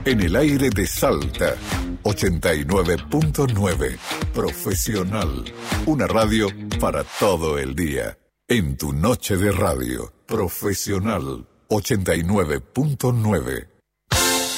En el aire de Salta, 89.9. Profesional. Una radio para todo el día. En tu noche de radio. Profesional, 89.9.